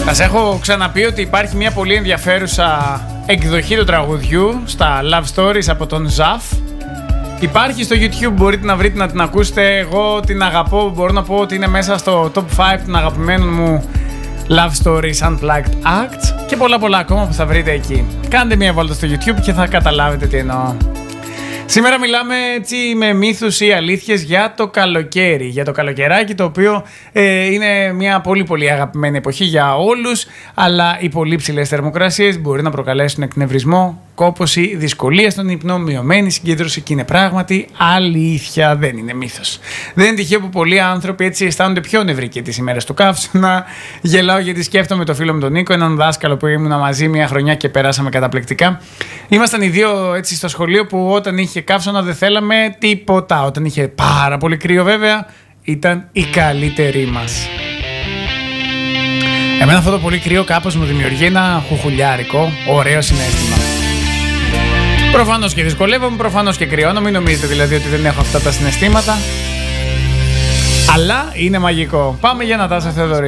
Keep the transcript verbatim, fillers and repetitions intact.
Σας έχω ξαναπεί ότι υπάρχει μια πολύ ενδιαφέρουσα εκδοχή του τραγουδιού στα Love Stories από τον Ζαφ. Υπάρχει στο YouTube, μπορείτε να βρείτε να την ακούσετε. Εγώ την αγαπώ, μπορώ να πω ότι είναι μέσα στο top πέντε των αγαπημένων μου Love Stories Unplugged Acts και πολλά πολλά ακόμα που θα βρείτε εκεί. Κάντε μια βόλτα στο YouTube και θα καταλάβετε τι εννοώ. Σήμερα μιλάμε έτσι με μύθους ή αλήθειες για το καλοκαίρι, για το καλοκαιράκι, το οποίο ε, είναι μια πολύ πολύ αγαπημένη εποχή για όλους, αλλά οι πολύ ψηλές θερμοκρασίες μπορεί να προκαλέσουν εκνευρισμό, κόπωση, δυσκολία στον ύπνο, μειωμένη συγκέντρωση και είναι πράγματι αλήθεια, δεν είναι μύθος. Δεν είναι τυχαίο που πολλοί άνθρωποι έτσι αισθάνονται πιο νευρικοί τις ημέρες του καύσωνα. Γελάω γιατί σκέφτομαι το φίλο μου τον Νίκο, έναν δάσκαλο που ήμουν μαζί μια χρονιά και περάσαμε καταπληκτικά. Ήμασταν οι δύο έτσι στο σχολείο που όταν είχε καύσωνα δεν θέλαμε τίποτα. Όταν είχε πάρα πολύ κρύο βέβαια ήταν η καλύτερη μας. Εμένα αυτό το πολύ κρύο κάπως μου δημιουργεί ένα χουχουλιάρικο, ωραίο συναίσθημα. Προφανώς και δυσκολεύομαι, προφανώς και κρυώνω, μην νομίζετε δηλαδή ότι δεν έχω αυτά τα συναισθήματα. Αλλά είναι μαγικό. Πάμε για Νατάσα Θεοδωρή.